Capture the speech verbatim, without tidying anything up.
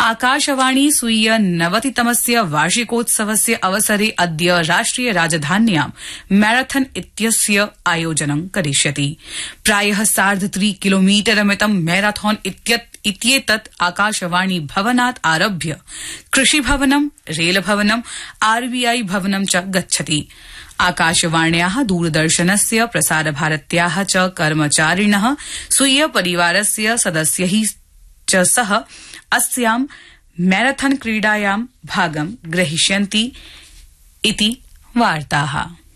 आकाशवाणी स्वीय नवतितमस्य वार्षिकोत्सवस्य अवसरे अद्य राष्ट्रिय राजधान्यां मैराथन इत्यस्य आयोजनं करिष्यति। प्रायः सार्धत्रि किलोमीटरमितं मैराथन इत्येतत् आकाशवाणी भवनात् आरभ्य कृषिभवनं, रेलभवनं, आरबीआई भवनं च गच्छति। आकाशवाण्याः, दूरदर्शनस्य, प्रसारभारत्याः च कर्मचारिणः स्वीय परिवारस्य सदस्यैः च सह अस्यां मैराथन क्रीडायां भागं ग्रहीष्यन्ति इति वार्ताः।